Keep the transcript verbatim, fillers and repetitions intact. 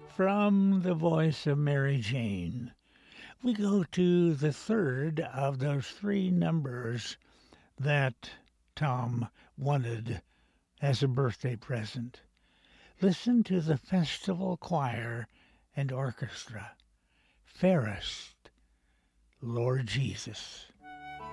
From the voice of Mary Jane, we go to the third of those three numbers that Tom wanted as a birthday present. Listen to the festival choir and orchestra. Fairest Lord Jesus.